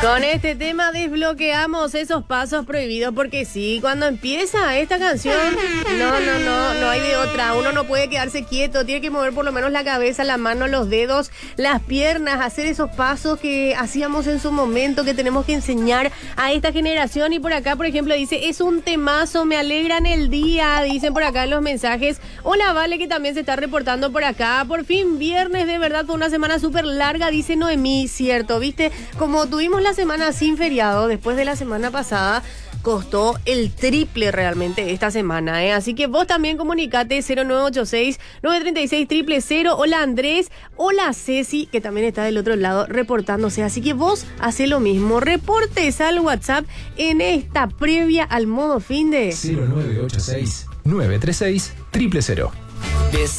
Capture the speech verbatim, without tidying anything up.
Con este tema desbloqueamos esos pasos prohibidos porque sí, cuando empieza esta canción, no, no, no, no hay de otra. Uno no puede quedarse quieto, tiene que mover por lo menos la cabeza, la mano, los dedos, las piernas, hacer esos pasos que hacíamos en su momento, que tenemos que enseñar a esta generación. Y por acá, por ejemplo, dice, es un temazo, me alegran el día, dicen por acá en los mensajes. Hola, Vale, que también se está reportando por acá. Por fin, viernes, de verdad, fue una semana súper larga, dice Noemí, cierto, ¿viste? Como tuvimos la semana sin feriado, después de la semana pasada, costó el triple realmente esta semana, ¿eh? Así que vos también comunicate cero nueve ocho seis, nueve tres seis, cero cero cero. Hola Andrés, hola Ceci, que también está del otro lado reportándose. Así que vos hacé lo mismo, reportes al WhatsApp en esta previa al modo fin de cero nueve ocho seis, nueve tres seis, cero cero cero.